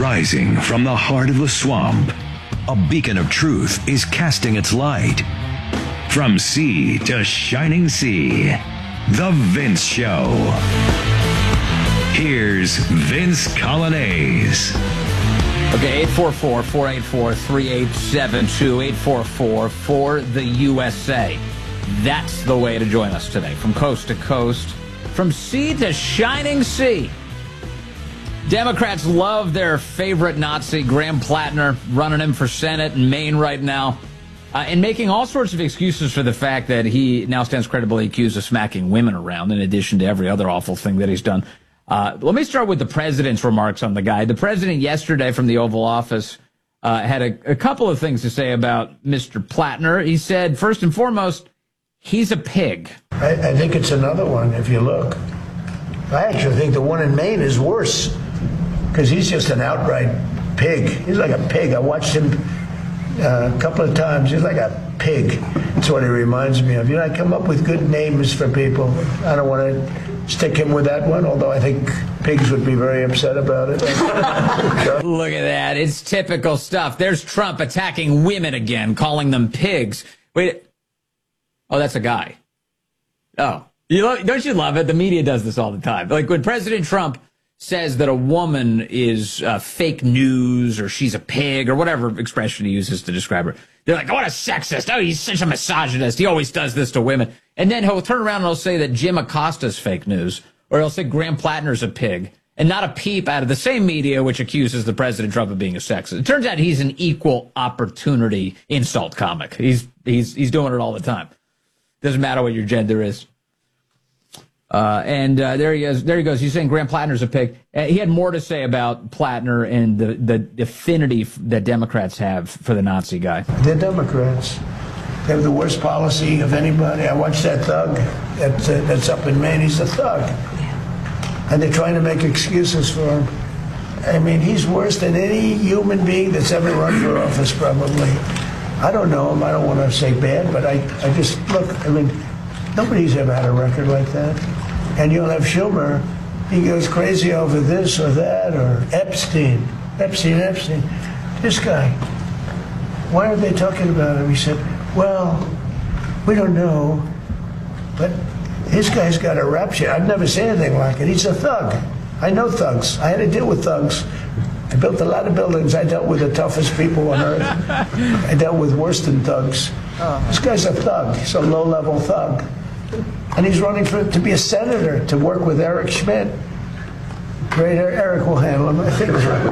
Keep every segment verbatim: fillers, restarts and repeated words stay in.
Rising from the heart of the swamp, a beacon of truth is casting its light. From sea to shining sea, The Vince Show. Here's Vince Coglianese. Okay, eight four four, four eight four, three eight seven two, eight four four for the U S A. That's the way to join us today. From coast to coast, from sea to shining sea. Democrats love their favorite Nazi, Graham Plattner, running him for Senate in Maine right now, uh, and making all sorts of excuses for the fact that he now stands credibly accused of smacking women around, in addition to every other awful thing that he's done. Uh, let me start with the president's remarks on the guy. The president yesterday from the Oval Office uh, had a, a couple of things to say about Mister Plattner. He said, first and foremost, he's a pig. I, I think it's another one, if you look. I actually think the one in Maine is worse, because he's just an outright pig. He's like a pig. I watched him uh, a couple of times. He's like a pig. That's what he reminds me of. You know, I come up with good names for people. I don't want to stick him with that one, although I think pigs would be very upset about it. Look at that. It's typical stuff. There's Trump attacking women again, calling them pigs. Wait. Oh, that's a guy. Oh. You lo- don't you love it? The media does this all the time. Like when President Trump says that a woman is uh, fake news or she's a pig or whatever expression he uses to describe her, they're like, oh, what a sexist. Oh, he's such a misogynist. He always does this to women. And then he'll turn around and he'll say that Jim Acosta's fake news, or he'll say Graham Plattner's a pig, and not a peep out of the same media which accuses the President Trump of being a sexist. It turns out he's an equal opportunity insult comic. He's he's he's doing it all the time. Doesn't matter what your gender is. Uh, and uh, there he is. There he goes. He's saying Graham Plattner's a pig. Uh, he had more to say about Plattner and the, the affinity that Democrats have for the Nazi guy. They're Democrats. They have the worst policy of anybody. I watched that thug that's, uh, that's up in Maine. He's a thug. And they're trying to make excuses for him. I mean, he's worse than any human being that's ever run for office, probably. I don't know him. I don't want to say bad, but I, I just, look, I mean, nobody's ever had a record like that. And you'll have Schumer, he goes crazy over this or that, or Epstein, Epstein, Epstein. This guy, why are they talking about him? He said, well, we don't know, but this guy's got a rap sheet. I've never seen anything like it. He's a thug. I know thugs. I had to deal with thugs. I built a lot of buildings. I dealt with the toughest people on earth. I dealt with worse than thugs. This guy's a thug. He's a low-level thug. And he's running for to be a senator, to work with Eric Schmidt. Great, Eric will handle him, I think.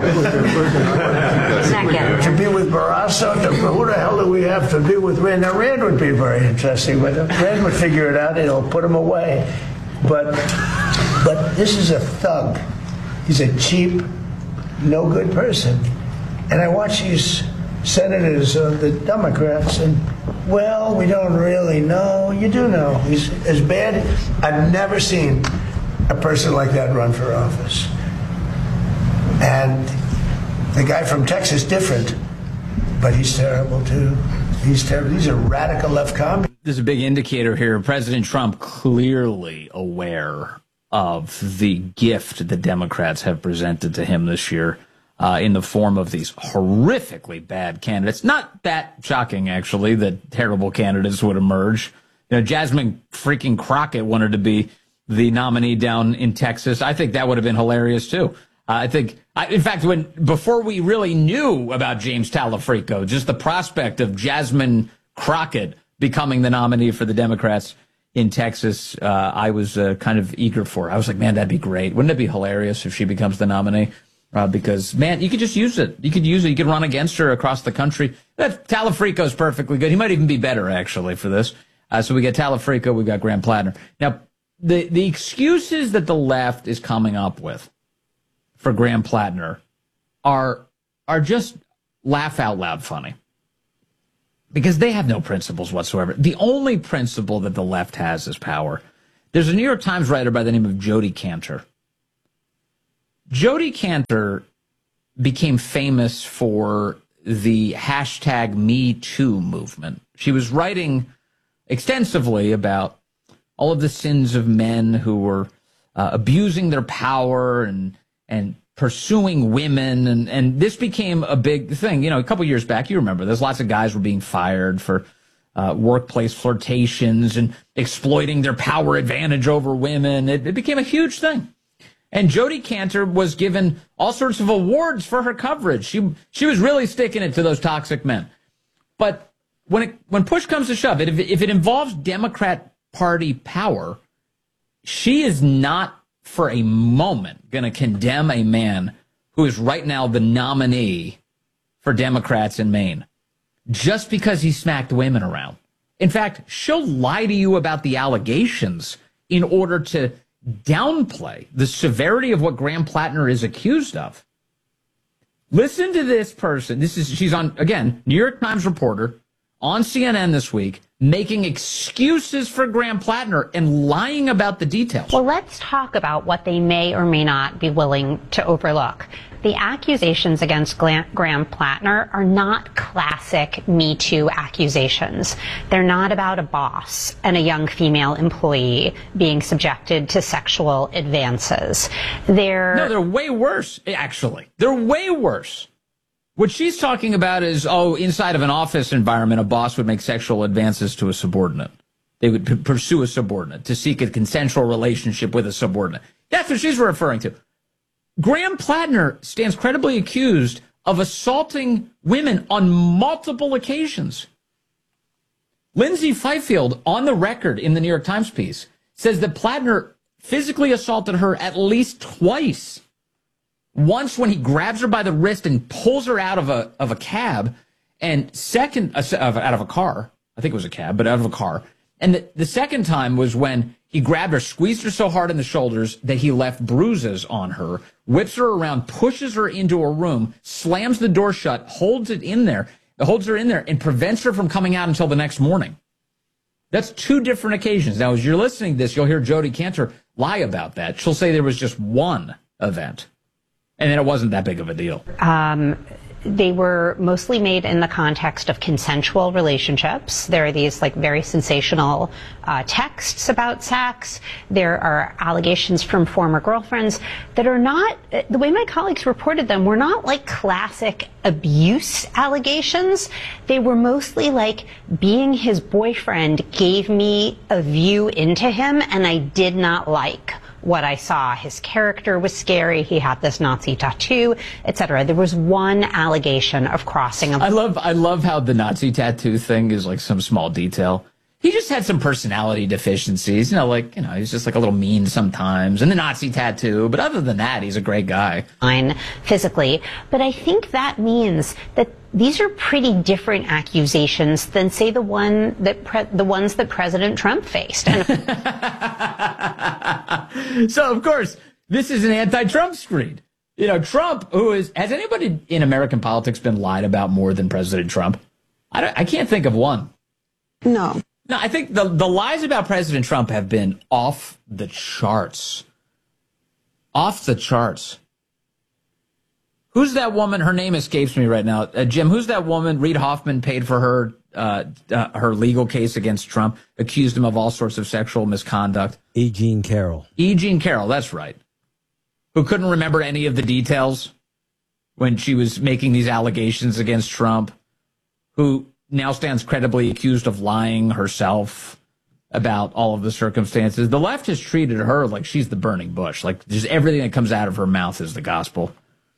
Second. To be with Barrasso, to, who the hell do we have to be with Rand? Now, Rand would be very interesting, but Rand would figure it out, and he'll put him away. But, but this is a thug. He's a cheap, no good person. And I watch these senators, uh, the Democrats, and, well, we don't really know. You do know. He's as bad. I've never seen a person like that run for office. And the guy from Texas, different, but he's terrible, too. He's terrible. He's a radical left communist. There's a big indicator here. President Trump clearly aware of the gift the Democrats have presented to him this year uh, in the form of these horrifically bad candidates. Not that shocking, actually, that terrible candidates would emerge. You know, Jasmine freaking Crockett wanted to be the nominee down in Texas. I think that would have been hilarious, too. Uh, I think, I, in fact, when before we really knew about James Talafrico, just the prospect of Jasmine Crockett becoming the nominee for the Democrats in Texas, uh, I was uh, kind of eager for. I was like, man, that'd be great. Wouldn't it be hilarious if she becomes the nominee? Uh, because, man, you could just use it. You could use it. You could run against her across the country. That Talafrico's perfectly good. He might even be better, actually, for this. Uh, so we got Talafrico, we've got Graham Plattner. Now, the, the excuses that the left is coming up with for Graham Plattner are are just laugh out loud funny, because they have no principles whatsoever. The only principle that the left has is power. There's a New York Times writer by the name of Jodi Kantor. Jodi Kantor became famous for the hashtag Me Too movement. She was writing extensively about all of the sins of men who were uh, abusing their power and and pursuing women, and, and this became a big thing. You know, a couple years back, you remember, there's lots of guys were being fired for uh, workplace flirtations and exploiting their power advantage over women. It, it became a huge thing. And Jodi Kantor was given all sorts of awards for her coverage. She she was really sticking it to those toxic men. But when it, when push comes to shove, if it, if it involves Democrat Party power, she is not for a moment going to condemn a man who is right now the nominee for Democrats in Maine just because he smacked women around. In fact, she'll lie to you about the allegations in order to downplay the severity of what Graham Plattner is accused of. Listen to this person. This is, she's on, again, New York Times reporter on C N N this week, making excuses for Graham Plattner and lying about the details. Well, let's talk about what they may or may not be willing to overlook. The accusations against Graham Plattner are not classic Me Too accusations. They're not about a boss and a young female employee being subjected to sexual advances. They're No, they're way worse, actually. They're way worse. What she's talking about is, oh, inside of an office environment, a boss would make sexual advances to a subordinate. They would p- pursue a subordinate to seek a consensual relationship with a subordinate. That's what she's referring to. Graham Plattner stands credibly accused of assaulting women on multiple occasions. Lindsay Fifield, on the record in the New York Times piece, says that Plattner physically assaulted her at least twice. Once when he grabs her by the wrist and pulls her out of a of a cab, and second, uh, out of a car. I think it was a cab, but out of a car. And the, the second time was when he grabbed her, squeezed her so hard in the shoulders that he left bruises on her, whips her around, pushes her into a room, slams the door shut, holds it in there, holds her in there, and prevents her from coming out until the next morning. That's two different occasions. Now, as you're listening to this, you'll hear Jodi Kantor lie about that. She'll say there was just one event, and then it wasn't that big of a deal. Um, they were mostly made in the context of consensual relationships. There are these like very sensational uh, texts about sex. There are allegations from former girlfriends that are not, the way my colleagues reported them, were not like classic abuse allegations. They were mostly like, being his boyfriend gave me a view into him and I did not like what I saw. His character was scary. He had this Nazi tattoo, et cetera. There was one allegation of crossing. A- I love, I love how the Nazi tattoo thing is like some small detail. He just had some personality deficiencies, you know, like, you know, he's just like a little mean sometimes, and the Nazi tattoo. But other than that, he's a great guy. Fine, physically. But I think that means that these are pretty different accusations than, say, the one that pre- the ones that President Trump faced. And so, of course, this is an anti-Trump screed. You know, Trump, who is, has anybody in American politics been lied about more than President Trump? I, don't, I can't think of one. No. No, I think the, the lies about President Trump have been off the charts. Off the charts. Who's that woman? Her name escapes me right now. Uh, Jim, who's that woman? Reid Hoffman paid for her uh, uh, her legal case against Trump, accused him of all sorts of sexual misconduct. E. Jean Carroll. E. Jean Carroll, that's right. Who couldn't remember any of the details when she was making these allegations against Trump, who now stands credibly accused of lying herself about all of the circumstances. The left has treated her like she's the burning bush, like just everything that comes out of her mouth is the gospel.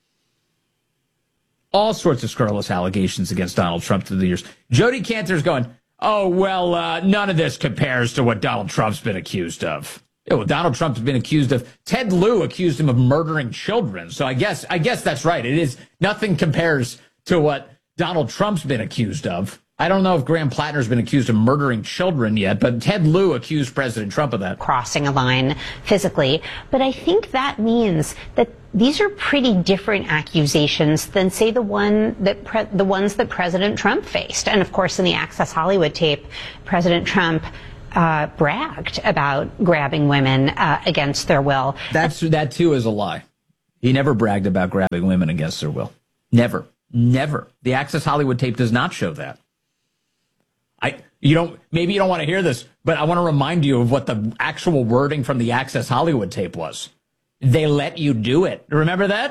All sorts of scurrilous allegations against Donald Trump through the years. Jodi Kantor's going, oh, well, uh, none of this compares to what Donald Trump's been accused of. Yeah, well, Donald Trump's been accused of, Ted Lieu accused him of murdering children. So I guess, I guess that's right. It is, nothing compares to what Donald Trump's been accused of. I don't know if Graham Plattner's been accused of murdering children yet, but Ted Lieu accused President Trump of that. Crossing a line physically. But I think that means that these are pretty different accusations than, say, the one that pre- the ones that President Trump faced. And of course, in the Access Hollywood tape, President Trump uh, bragged about grabbing women uh, against their will. That's that too is a lie. He never bragged about grabbing women against their will. Never, never. The Access Hollywood tape does not show that. I, you don't, maybe you don't want to hear this, but I want to remind you of what the actual wording from the Access Hollywood tape was. They let you do it. Remember that?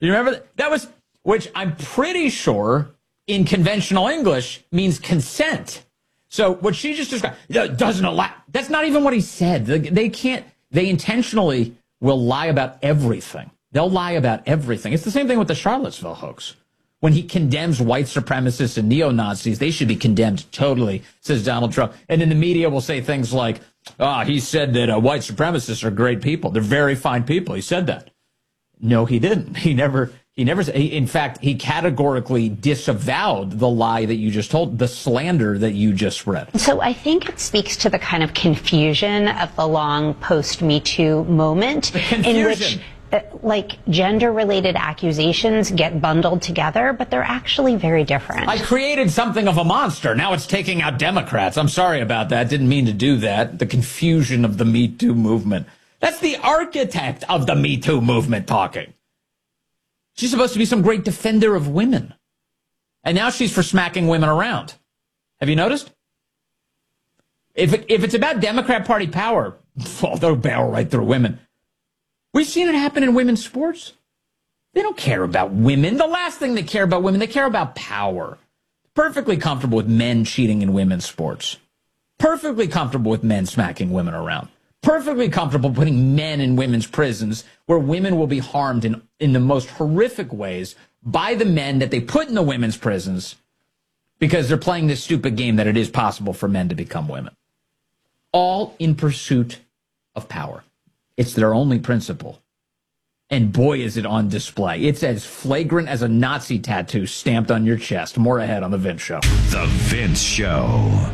You remember that? That was, which I'm pretty sure in conventional English means consent. So what she just described doesn't allow. That's not even what he said. They can't. They intentionally will lie about everything. They'll lie about everything. It's the same thing with the Charlottesville hoax. When he condemns white supremacists and neo-Nazis, they should be condemned totally, says Donald Trump. And then the media will say things like, ah, oh, he said that uh, white supremacists are great people. They're very fine people. He said that. No, he didn't. He never, he never, in fact, he categorically disavowed the lie that you just told, the slander that you just spread. So I think it speaks to the kind of confusion of the long post-Me Too moment in which like gender-related accusations get bundled together, but they're actually very different. I created something of a monster. Now it's taking out Democrats. I'm sorry about that. Didn't mean to do that. The confusion of the Me Too movement. That's the architect of the Me Too movement talking. She's supposed to be some great defender of women. And now she's for smacking women around. Have you noticed? If it, if it's about Democrat Party power, well, they'll barrel right through women. We've seen it happen in women's sports. They don't care about women. The last thing they care about women, they care about power. Perfectly comfortable with men cheating in women's sports. Perfectly comfortable with men smacking women around. Perfectly comfortable putting men in women's prisons where women will be harmed in, in the most horrific ways by the men that they put in the women's prisons because they're playing this stupid game that it is possible for men to become women. All in pursuit of power. It's their only principle. And boy, is it on display. It's as flagrant as a Nazi tattoo stamped on your chest. More ahead on The Vince Show. The Vince Show.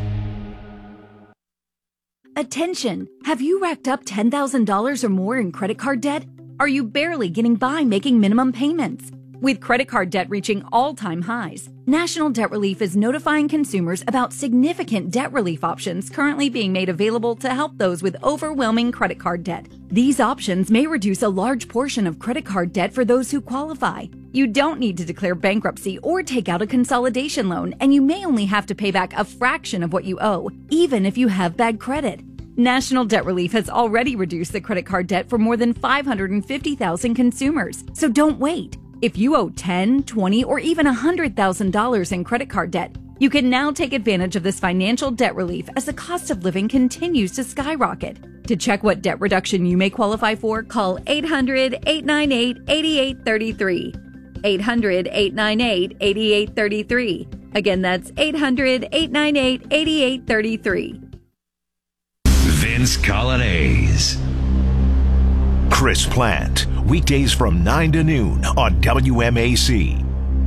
Attention! Have you racked up ten thousand dollars or more in credit card debt? Are you barely getting by making minimum payments? With credit card debt reaching all-time highs, National Debt Relief is notifying consumers about significant debt relief options currently being made available to help those with overwhelming credit card debt. These options may reduce a large portion of credit card debt for those who qualify. You don't need to declare bankruptcy or take out a consolidation loan, and you may only have to pay back a fraction of what you owe, even if you have bad credit. National Debt Relief has already reduced the credit card debt for more than five hundred fifty thousand consumers, so don't wait. If you owe ten, twenty, or even one hundred thousand dollars in credit card debt, you can now take advantage of this financial debt relief as the cost of living continues to skyrocket. To check what debt reduction you may qualify for, call eight hundred, eight nine eight, eight eight three three. eight hundred, eight nine eight, eight eight three three. Again, that's eight hundred, eight nine eight, eight eight three three. Vince Colonnese. Chris Plant, weekdays from nine to noon on W M A C.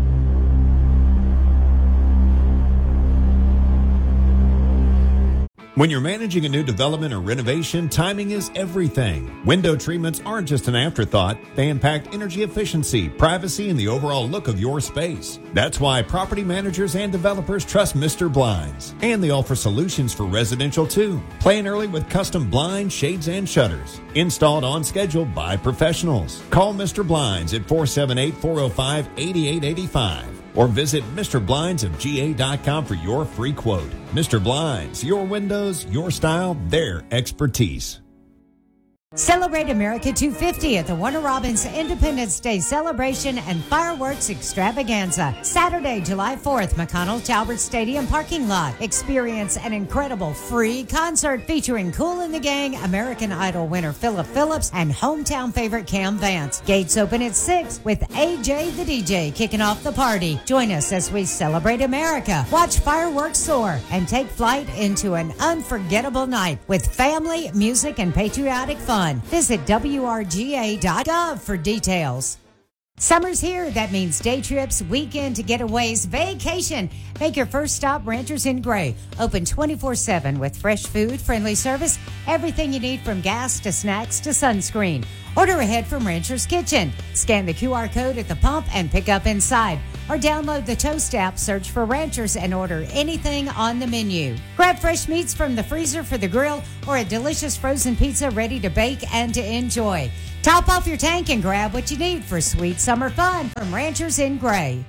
When you're managing a new development or renovation, timing is everything. Window treatments aren't just an afterthought. They impact energy efficiency, privacy, and the overall look of your space. That's why property managers and developers trust Mister Blinds. And they offer solutions for residential too. Plan early with custom blinds, shades, and shutters. Installed on schedule by professionals. Call Mister Blinds at four seven eight, four oh five, eight eight eight five. Or visit Mister Blinds of G A dot com for your free quote. Mister Blinds, your windows, your style, their expertise. Celebrate America two fifty at the Warner Robins Independence Day Celebration and Fireworks Extravaganza. Saturday, July fourth, McConnell Talbert Stadium parking lot. Experience an incredible free concert featuring Kool and the Gang, American Idol winner Philip Phillips, and hometown favorite Cam Vance. Gates open at six with A J the D J kicking off the party. Join us as we celebrate America, watch fireworks soar, and take flight into an unforgettable night with family, music, and patriotic fun. Visit W R G A dot gov for details. Summer's here. That means day trips, weekend getaways, vacation. Make your first stop Ranchers in Gray. Open twenty-four seven with fresh food, friendly service, everything you need from gas to snacks to sunscreen. Order ahead from Rancher's Kitchen. Scan the Q R code at the pump and pick up inside. Or download the Toast app, search for Ranchers, and order anything on the menu. Grab fresh meats from the freezer for the grill or a delicious frozen pizza ready to bake and to enjoy. Top off your tank and grab what you need for sweet summer fun from Ranchers in Gray.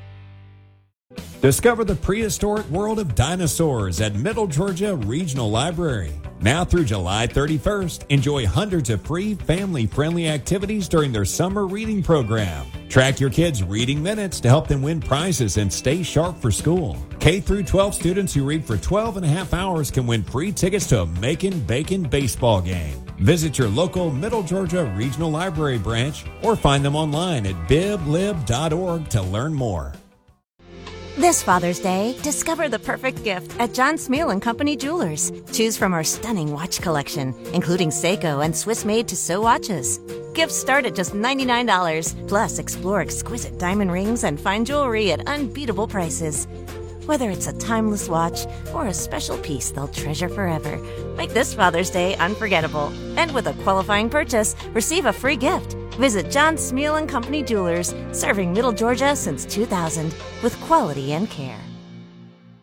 Discover the prehistoric world of dinosaurs at Middle Georgia Regional Library. Now through July thirty-first, enjoy hundreds of free family-friendly activities during their summer reading program. Track your kids' reading minutes to help them win prizes and stay sharp for school. K through twelve students who read for twelve and a half hours can win free tickets to a Makin' Bacon baseball game. Visit your local Middle Georgia Regional Library branch or find them online at bib lib dot org to learn more. This Father's Day, discover the perfect gift at John Smeal and Company Jewelers. Choose from our stunning watch collection, including Seiko and Swiss-made Tissot watches. Gifts start at just ninety-nine dollars. Plus, explore exquisite diamond rings and fine jewelry at unbeatable prices. Whether it's a timeless watch or a special piece they'll treasure forever, make this Father's Day unforgettable. And with a qualifying purchase, receive a free gift. Visit John Smeal and Company Jewelers, serving Middle Georgia since two thousand with quality and care.